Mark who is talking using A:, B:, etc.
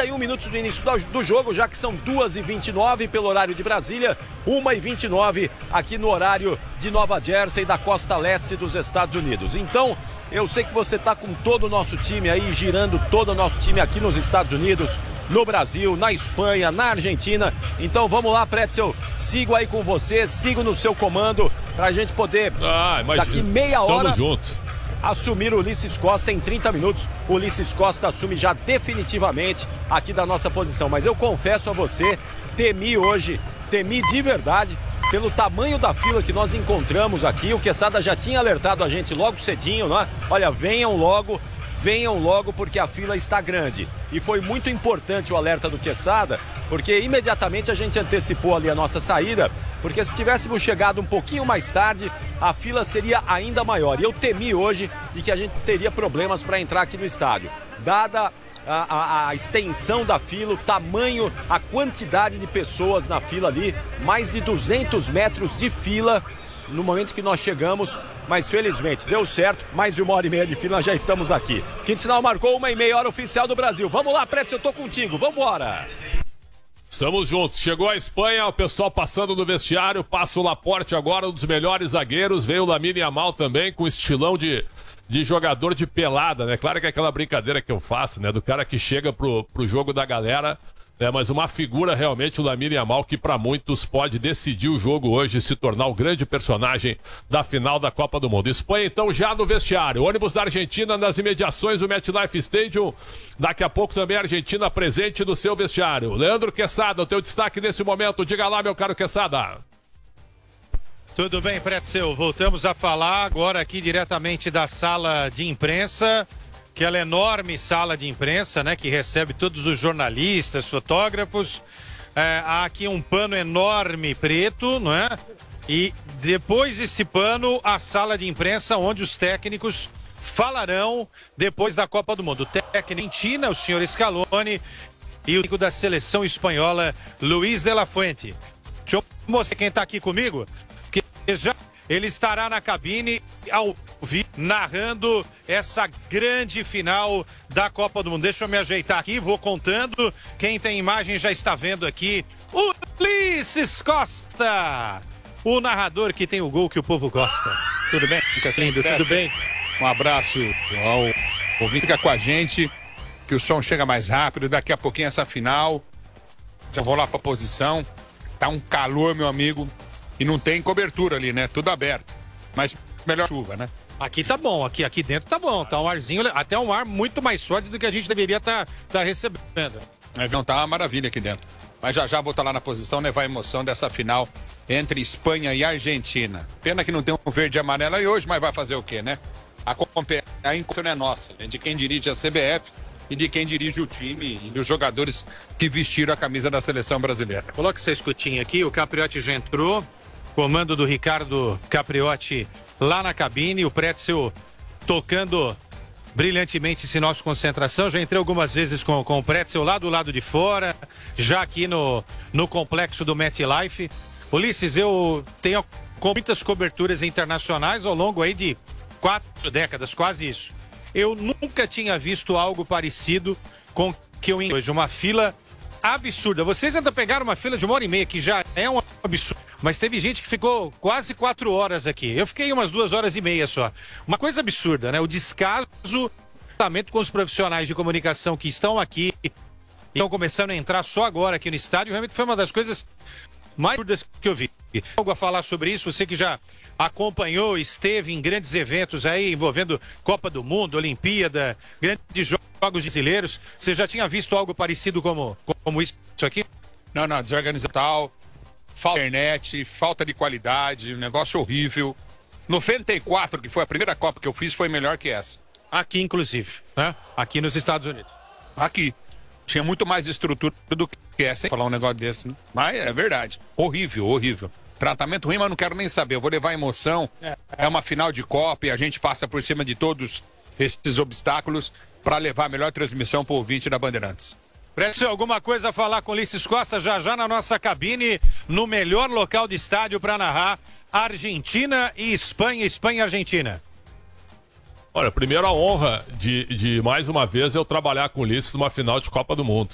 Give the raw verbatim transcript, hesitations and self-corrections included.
A: e um minutos do início do jogo, já que são duas e vinte e nove pelo horário de Brasília, uma e vinte e nove aqui no horário de Nova Jersey, da costa leste dos Estados Unidos. Então, eu sei que você está com todo o nosso time aí, girando todo o nosso time aqui nos Estados Unidos, no Brasil, na Espanha, na Argentina. Então vamos lá, Pretzel, sigo aí com você, sigo no seu comando, pra gente poder,
B: ah,
A: daqui meia hora,
B: juntos.
A: assumir o Ulisses Costa. Em trinta minutos, o Ulisses Costa assume já definitivamente aqui da nossa posição. Mas eu confesso a você, temi hoje, temi de verdade, pelo tamanho da fila que nós encontramos aqui. O Quesada já tinha alertado a gente logo cedinho, né? Olha, venham logo, venham logo, porque a fila está grande. E foi muito importante o alerta do Quesada, porque imediatamente a gente antecipou ali a nossa saída, porque se tivéssemos chegado um pouquinho mais tarde, a fila seria ainda maior. E eu temi hoje de que a gente teria problemas para entrar aqui no estádio. Dada A, a, a extensão da fila, o tamanho, a quantidade de pessoas na fila ali, mais de duzentos metros de fila no momento que nós chegamos, mas felizmente deu certo, mais de uma hora e meia de fila, nós já estamos aqui. Quinto sinal marcou uma e meia hora oficial do Brasil. Vamos lá, Pretzel, eu tô contigo, vambora!
B: Estamos juntos, chegou a Espanha, o pessoal passando no vestiário, passa o Laporte agora, um dos melhores zagueiros, veio o Lamine Yamal também, com estilão de... de jogador de pelada, né? Claro que é aquela brincadeira que eu faço, né? Do cara que chega pro, pro jogo da galera, né? Mas uma figura realmente, o Lamine Yamal, que para muitos pode decidir o jogo hoje e se tornar o grande personagem da final da Copa do Mundo. Espanha, então, já no vestiário. O ônibus da Argentina nas imediações do MetLife Stadium. Daqui a pouco também a Argentina presente no seu vestiário. Leandro Quesada, o teu destaque nesse momento. Diga lá, meu caro Quesada.
C: Tudo bem, Pretzel? Voltamos a falar agora aqui diretamente da sala de imprensa, aquela enorme sala de imprensa, né, que recebe todos os jornalistas, fotógrafos. É, há aqui um pano enorme preto, não é? E depois desse pano, a sala de imprensa onde os técnicos falarão depois da Copa do Mundo. O técnico da Argentina, o senhor Scaloni, e o técnico da seleção espanhola, Luis de la Fuente. Deixa eu mostrar quem está aqui comigo. Já ele estará na cabine ao vivo narrando essa grande final da Copa do Mundo. Deixa eu me ajeitar aqui, vou contando. Quem tem imagem já está vendo aqui. Ulisses Costa, o narrador que tem o gol que o povo gosta. Tudo bem, Cassindo? Tudo bem?
D: Um abraço ao ouvinte, fica com a gente, que o som chega mais rápido. Daqui a pouquinho essa final. Já vou lá para a posição. Tá um calor, meu amigo. E não tem cobertura ali, né? Tudo aberto. Mas melhor chuva, né?
C: Aqui tá bom, aqui, aqui dentro tá bom. Tá um arzinho, até um ar muito mais forte do que a gente deveria estar tá, tá recebendo.
D: É, não, tá uma maravilha aqui dentro. Mas já já vou estar lá na posição, levar a emoção dessa final entre Espanha e Argentina. Pena que não tem um verde e amarelo aí hoje, mas vai fazer o quê, né? A competição é nossa, né? De quem dirige a C B F e de quem dirige o time e dos jogadores que vestiram a camisa da seleção brasileira.
C: Coloque essa escutinha aqui, o Capriotti já entrou. Comando do Ricardo Capriotti lá na cabine, o Pretzel tocando brilhantemente esse nosso concentração. Já entrei algumas vezes com, com o Pretzel lá do lado de fora, já aqui no, no complexo do MetLife. Ulisses, eu tenho muitas coberturas internacionais ao longo aí de quatro décadas, quase isso. Eu nunca tinha visto algo parecido com o que eu hoje, uma fila absurda. Vocês ainda pegaram uma fila de uma hora e meia, que já é um absurdo. Mas teve gente que ficou quase quatro horas aqui. Eu fiquei umas duas horas e meia só. Uma coisa absurda, né? O descaso com os profissionais de comunicação que estão aqui e estão começando a entrar só agora aqui no estádio. Realmente foi uma das coisas mais absurdas que eu vi. Algo a falar sobre isso, você que já acompanhou, esteve em grandes eventos aí envolvendo Copa do Mundo, Olimpíada, grandes jogos brasileiros. Você já tinha visto algo parecido como, como isso aqui?
D: Não, não, desorganização total, falta de internet, falta de qualidade, um negócio horrível. noventa e quatro, que foi a primeira Copa que eu fiz, foi melhor que essa.
C: Aqui, inclusive, né? Aqui nos Estados Unidos.
D: Aqui. Tinha muito mais estrutura do que essa, sem falar um negócio desse, né? Mas é verdade. Horrível, horrível. Tratamento ruim, mas não quero nem saber. Eu vou levar emoção. É, é uma final de Copa e a gente passa por cima de todos esses obstáculos para levar a melhor transmissão para o ouvinte da Bandeirantes.
C: Pretzel, alguma coisa a falar com Ulisses Costa já já na nossa cabine, no melhor local do estádio para narrar Argentina e Espanha, Espanha e Argentina.
B: Olha, primeiro a honra de, de mais uma vez eu trabalhar com o Ulisses numa final de Copa do Mundo.